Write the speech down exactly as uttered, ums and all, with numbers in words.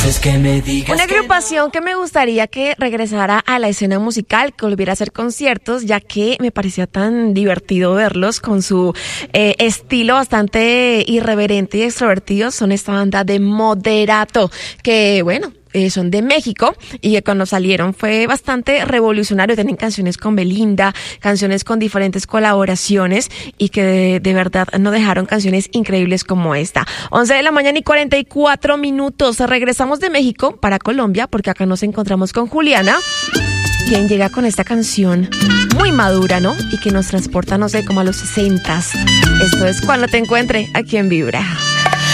es que me digas. Una agrupación que me gustaría que regresara a la escena musical, que volviera a hacer conciertos, ya que me parecía tan divertido verlos con su eh, estilo bastante irreverente y extrovertido, son esta banda de Moderato, que bueno... Eh, son de México y que cuando salieron fue bastante revolucionario. Tienen canciones con Belinda, canciones con diferentes colaboraciones y que de, de verdad no dejaron canciones increíbles como esta. once de la mañana y cuarenta y cuatro minutos. Regresamos de México para Colombia porque acá nos encontramos con Juliana, quien llega con esta canción muy madura, ¿no? Y que nos transporta, no sé, como a los sesentas. Esto es Cuando te encuentre, aquí en Vibra.